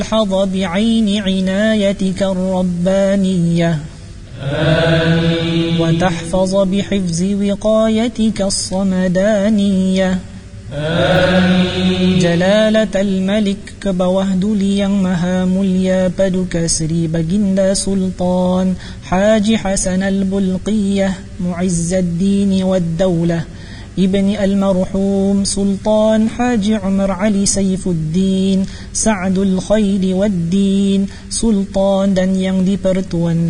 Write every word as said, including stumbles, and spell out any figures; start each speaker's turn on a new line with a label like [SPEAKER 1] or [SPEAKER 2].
[SPEAKER 1] حظ بعين عنايتك الربانية آمين. وتحفظ بحفظ وقايتك الصمدانية آمين. جلالة الملك كبوهد ليان مهامليا بدك سري بجند سلطان حاج حسن البلقية معز الدين والدولة ابن المرحوم سلطان حاج عمر علي سيف الدين سعد الخير والدين سلطان دن yang dipertuan